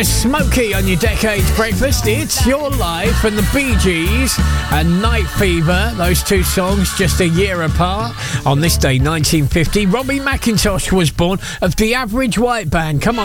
Smokey on your Decades Breakfast. It's Your Life and the Bee Gees and Night Fever. Those two songs just a year apart. On this day, 1950, Robbie McIntosh was born of the Average White Band. Come on.